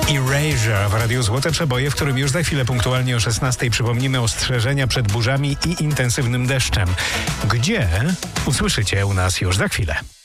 Erasure w Radiu Złote Przeboje, w którym już za chwilę punktualnie o 16 przypomnimy ostrzeżenia przed burzami i intensywnym deszczem. Gdzie? Usłyszycie u nas już za chwilę.